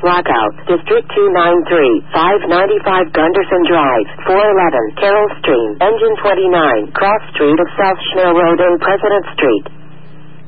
Lockout, District 293, 595 Gunderson Drive, 411 Carroll Stream, Engine 29, Cross Street of South Schnell Road and President Street.